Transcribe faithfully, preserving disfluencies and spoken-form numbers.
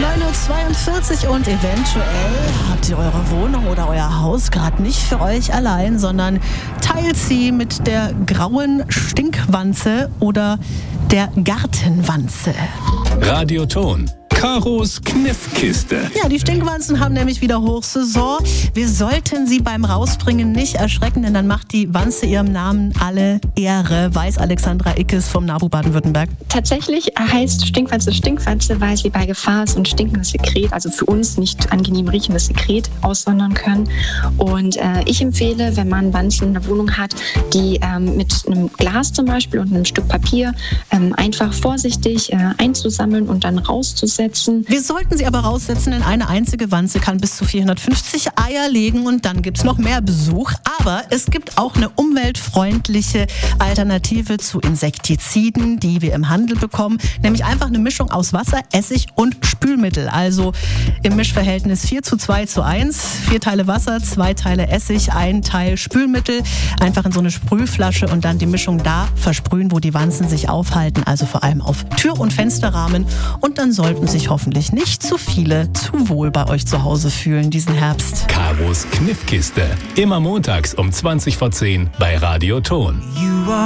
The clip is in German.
neun Uhr zweiundvierzig und eventuell habt ihr eure Wohnung oder euer Haus gerade nicht für euch allein, sondern teilt sie mit der grauen Stinkwanze oder der Gartenwanze. Radioton. Karos Kniffkiste. Ja, die Stinkwanzen haben nämlich wieder Hochsaison. Wir sollten sie beim Rausbringen nicht erschrecken, denn dann macht die Wanze ihrem Namen alle Ehre, weiß Alexandra Ickes vom NABU Baden-Württemberg. Tatsächlich heißt Stinkwanze Stinkwanze, weil sie bei Gefahr so ein stinkendes Sekret, also für uns nicht angenehm riechendes Sekret, aussondern können. Und äh, ich empfehle, wenn man Wanzen in der Wohnung hat, die ähm, mit einem Glas zum Beispiel und einem Stück Papier ähm, einfach vorsichtig äh, einzusammeln und dann rauszusetzen. Wir sollten sie aber raussetzen, denn eine einzige Wanze kann bis zu vierhundertfünfzig Eier legen und dann gibt es noch mehr Besuch. Aber es gibt auch eine umweltfreundliche Alternative zu Insektiziden, die wir im Handel bekommen, nämlich einfach eine Mischung aus Wasser, Essig und Spülmittel. Also im Mischverhältnis vier zu zwei zu eins, vier Teile Wasser, zwei Teile Essig, ein Teil Spülmittel, einfach in so eine Sprühflasche und dann die Mischung da versprühen, wo die Wanzen sich aufhalten, also vor allem auf Tür- und Fensterrahmen. Und dann sollten sich hoffentlich nicht zu viele zu wohl bei euch zu Hause fühlen diesen Herbst. Karos Kniffkiste. Immer montags um zwanzig vor zehn bei Radioton.